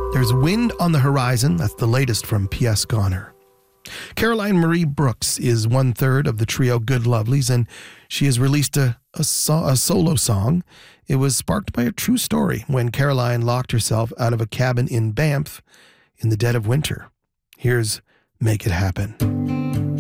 There's Wind on the Horizon. That's the latest from P.S. Goner. Caroline Marie Brooks is one-third of the trio Good Lovelies, and she has released a solo song. It was sparked by a true story when Caroline locked herself out of a cabin in Banff in the dead of winter. Here's Make It Happen.